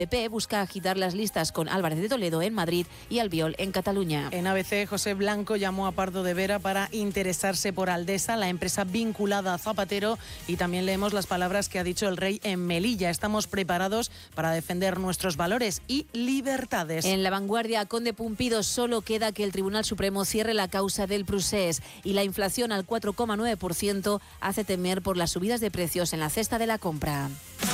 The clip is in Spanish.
PP busca agitar las listas con Álvarez de Toledo en Madrid y Albiol en Cataluña. En ABC, José Blanco llamó a Pardo de Vera para interesarse por Aldesa, la empresa vinculada a Zapatero, y también leemos las palabras que ha dicho el rey en Melilla. Estamos preparados para defender nuestros valores y libertades. En La Vanguardia, Conde Pumpido, solo queda que el Tribunal Supremo cierre la causa del Prusés, y la inflación al 4,9% hace temer por las subidas de precios en la cesta de la compra.